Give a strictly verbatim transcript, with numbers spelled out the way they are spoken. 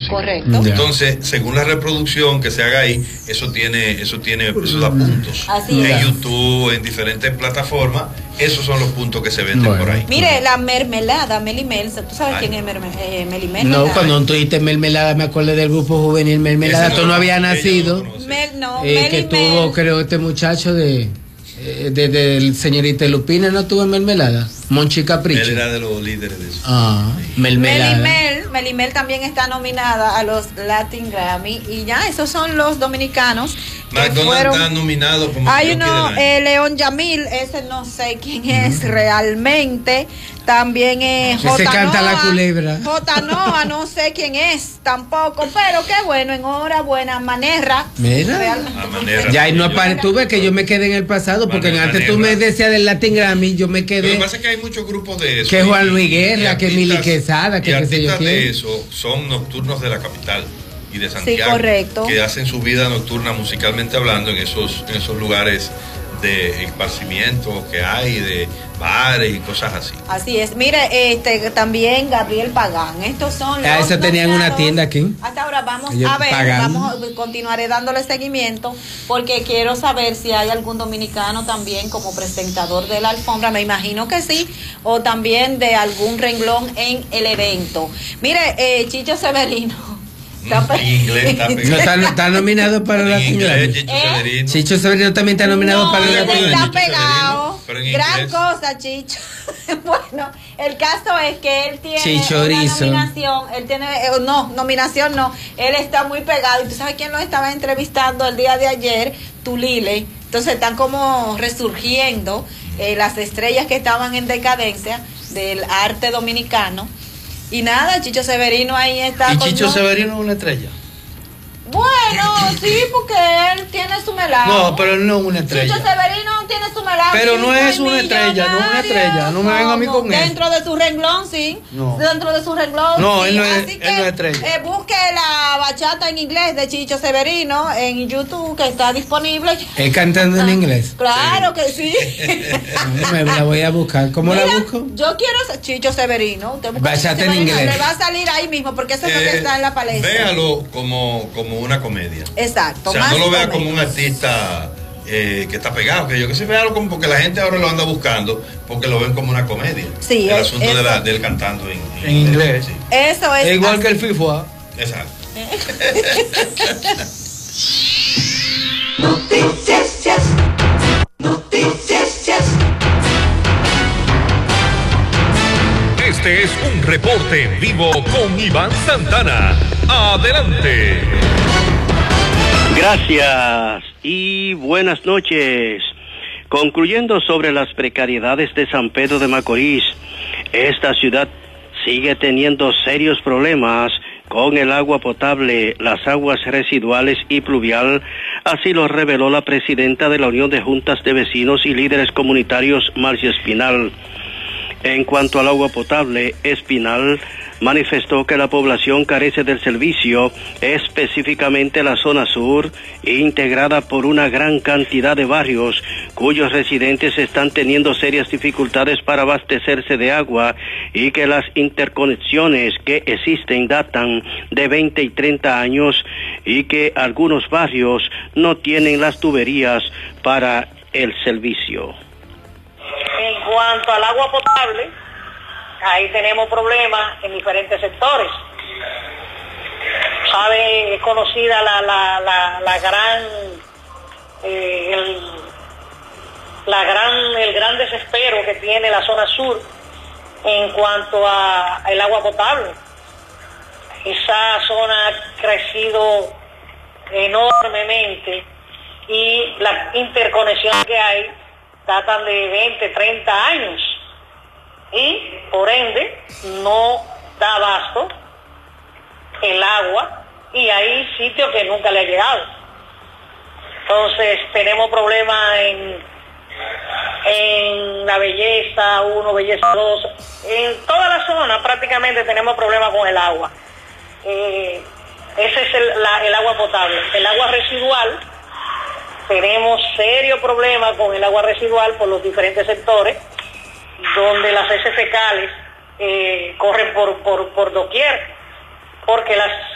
música. Correcto. Entonces, según la reproducción que se haga ahí, eso tiene, eso tiene, eso da puntos. Así en es. YouTube, en diferentes plataformas, esos son los puntos que se venden bueno, por ahí. Mire, la mermelada, Melimel, ¿tú sabes Ay. quién es Merme, eh, Melimel? No, cuando tú dijiste mermelada, me acordé del grupo juvenil Mermelada. Tú no, no había nacido. No Mel, no, eh, que tuvo, creo, este muchacho de... Desde de, de señorita Lupina no tuvo mermelada. Monchi Capricho. Él era de los líderes de eso. Ah, mermelada. Melimel, Melimel también está nominada a los Latin Grammy. Y ya, esos son los dominicanos. McDonald's fueron... está nominado como. Hay uno, eh, León Yamil, ese no sé quién es uh-huh. realmente. También es J. Se canta la culebra. J. Noa, no sé quién es tampoco, pero qué bueno, enhorabuena, Manera. Mira. Ah, Manera. Ya, y no apare, tú ves que yo me quedé en el pasado, porque Manera, antes tú me decías del Latin Grammy, yo me quedé. Lo que pasa es que hay muchos grupos de eso. Que Juan Luis Guerra, que Mili Quesada, que qué sé yo quién. De eso son nocturnos de la capital y de Santiago. Sí, correcto. Que hacen su vida nocturna musicalmente hablando en esos, en esos lugares de esparcimiento que hay, de bares y cosas así. Así es. Mire, este también Gabriel Pagán. Estos son los ah, eso tenían una tienda aquí. Hasta ahora vamos Ellos a ver, Pagán. vamos continuaré dándole seguimiento porque quiero saber si hay algún dominicano también como presentador de la alfombra, me imagino que sí, o también de algún renglón en el evento. Mire, eh, Chicho Severino. En inglés está, no, está, está nominado para la inglés, Chicho ¿Eh? Severino. Chicho Severino también está nominado no, para la Latin Grammy. Está pegado. Gran cosa, Chicho. Bueno, el caso es que él tiene Chichorizo. una nominación, él tiene, eh, no, nominación no, él está muy pegado. Y tú sabes quién lo estaba entrevistando el día de ayer, Tulile. Entonces están como resurgiendo eh, las estrellas que estaban en decadencia del arte dominicano. Y nada, Chicho Severino ahí está. ¿Y Chicho no... Severino es una estrella? Bueno, sí, porque él tiene su melado. No, pero él no es una estrella. Chicho Severino tiene su melado. Pero no es una estrella, no es una estrella. No me venga a mí con eso. Dentro de su renglón, sí. No. Dentro de su renglón, no, sí. Él no es, Así él que no es estrella. Eh, busque la bachata en inglés de Chicho Severino en YouTube, que está disponible. ¿Él cantando en inglés? Claro sí. que sí. Me la voy a buscar. ¿Cómo Mira, la busco? Yo quiero Chicho Severino. Usted busca bachata Chicho en Severino, inglés. le va a salir ahí mismo, porque eso es eh, lo que está en la palestra. Véalo como, como una comedia. Exacto. O sea, no lo vea como un artista eh, que está pegado, que yo que sé, véalo como porque la gente ahora lo anda buscando, porque lo ven como una comedia. Sí, el es, asunto de, la, de él cantando en, en, en inglés. Sí. Eso es. Es igual así. que el FIFA. Exacto. Noticias, noticias. Este es un reporte en vivo con Iván Santana. Adelante. Gracias y buenas noches. Concluyendo sobre las precariedades de San Pedro de Macorís, esta ciudad sigue teniendo serios problemas con el agua potable, las aguas residuales y pluvial, así lo reveló la presidenta de la Unión de Juntas de Vecinos y Líderes Comunitarios, Marcia Espinal. En cuanto al agua potable, Espinal manifestó que la población carece del servicio, específicamente la zona sur, integrada por una gran cantidad de barrios, cuyos residentes están teniendo serias dificultades para abastecerse de agua y que las interconexiones que existen datan de veinte y treinta años y que algunos barrios no tienen las tuberías para el servicio. En cuanto al agua potable, ahí tenemos problemas en diferentes sectores. Sabe, es conocida la, la, la, la gran, eh, el, la gran, el gran desespero que tiene la zona sur en cuanto a el agua potable. Esa zona ha crecido enormemente y la interconexión que hay datan de veinte, treinta años y por ende no da abasto el agua y hay sitios que nunca le ha llegado. Entonces tenemos problemas en, en la Belleza uno, Belleza dos, en toda la zona prácticamente tenemos problemas con el agua. Eh, ese es el, la, el agua potable. El agua residual, tenemos serios problemas con el agua residual por los diferentes sectores, donde las heces fecales eh, corren por, por, por doquier, porque las